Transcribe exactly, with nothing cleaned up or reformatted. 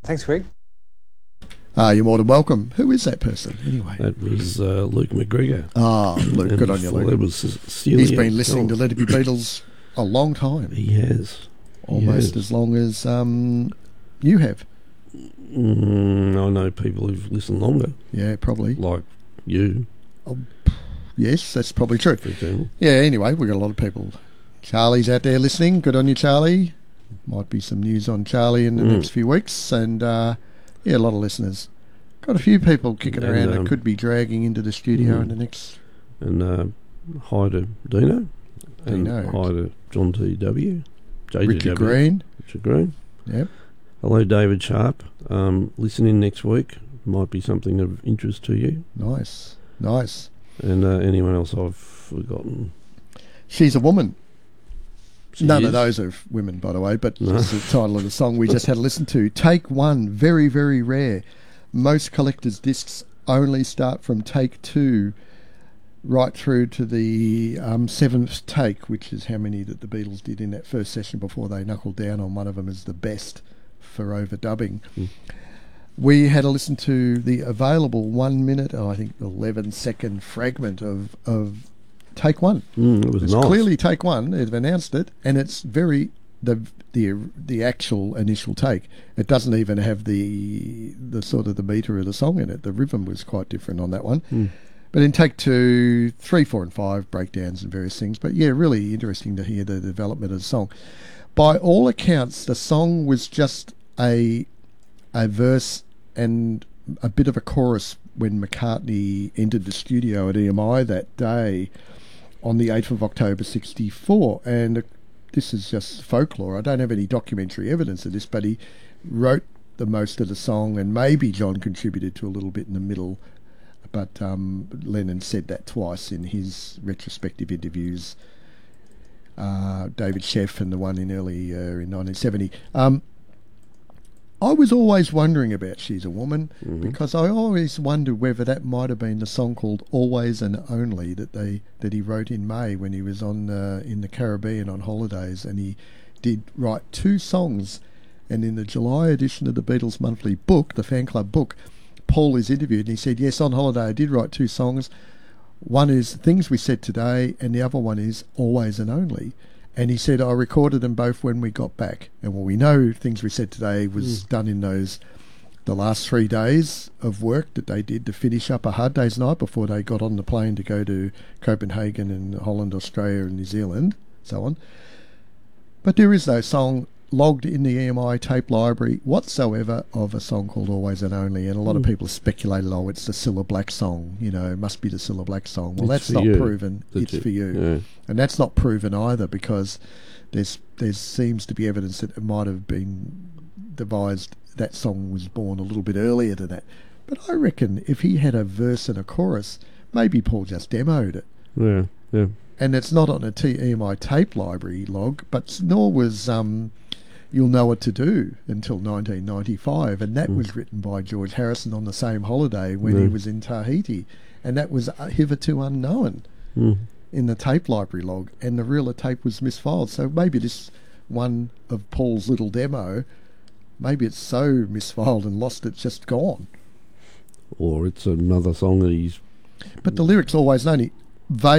Thanks, Greg. Ah, you're more than welcome. Who is that person, anyway? That was uh, Luke McGregor. Ah, Luke, And good on you, before Luke. that was Celia He's been listening to Gold. Let It Be Beatles a long time. He has. He Almost has. as long as um, you have. Mm, I know people who've listened longer, Yeah, probably. like you, Yes, that's probably true. for example. Yeah, anyway, we've got a lot of people. Charlie's out there listening. Good on you, Charlie. Might be some news on Charlie in the Mm. next few weeks. And, uh, yeah, a lot of listeners. Got a few people kicking And, around um, that could be dragging into the studio mm. in the next... And uh, hi to Dino. And Dino. hi to John T W. J J W. Richard Green. Richard Green. Yep. Hello, David Sharp. Um, listening next week might be something of interest to you. Nice. Nice. And uh, anyone else I've forgotten. She's a woman. She None is. of those are women, by the way, but No. it's the title of the song we just had to listen to. Take one, very, very rare. Most collectors' discs only start from take two right through to the um, seventh take, which is how many that the Beatles did in that first session before they knuckled down on one of them as the best for overdubbing. Mm. We had to listen to the available one minute, oh, I think eleven second fragment of, of take one. Mm, it was It's nice. clearly take one. They've announced it, and it's very the the the actual initial take. It doesn't even have the the sort of the meter of the song in it. The rhythm was quite different on that one. Mm. But in take two, three, four, and five, breakdowns and various things. But yeah, really interesting to hear the development of the song. By all accounts, the song was just a a verse and a bit of a chorus when McCartney entered the studio at E M I that day on the eighth of October sixty-four. And uh, this is just folklore. I don't have any documentary evidence of this, but he wrote the most of the song, and maybe John contributed to a little bit in the middle. But um, Lennon said that twice in his retrospective interviews. Uh, David Sheff and the one in early uh, in nineteen seventy. Um, I was always wondering about She's a Woman, Mhm. because I always wondered whether that might have been the song called Always and Only that they that he wrote in May when he was on uh, in the Caribbean on holidays, and he did write two songs. And in the July edition of the Beatles Monthly book, the fan club book, Paul is interviewed and he said, yes, on holiday I did write two songs. One is Things We Said Today and the other one is Always and Only. And he said, I recorded them both when we got back. And well, we know Things We Said Today was Mm. done in those, the last three days of work that they did to finish up a Hard Day's Night before they got on the plane to go to Copenhagen and Holland, Australia and New Zealand, so on. But there is no song logged in the E M I tape library whatsoever of a song called Always and Only, and a lot of Mm. people speculated, oh, it's the Cilla Black song, you know, it must be the Cilla Black song. Well, It's that's for not you. proven. That's It's it. for you. Yeah. And that's not proven either, because there's there seems to be evidence that it might have been devised, that song was born a little bit earlier than that. But I reckon if he had a verse and a chorus, maybe Paul just demoed it. Yeah. Yeah. And it's not on a T- E M I tape library log, but nor was um, You'll Know What to Do until nineteen ninety-five, and that Mm. was written by George Harrison on the same holiday when he Yeah. was in Tahiti, and that was uh, hitherto unknown Mm. in the tape library log, and the reel of tape was misfiled. So maybe this one of Paul's little demo, maybe it's so misfiled and lost, it's just gone. Or it's another song that he's But the lyrics Always and Only,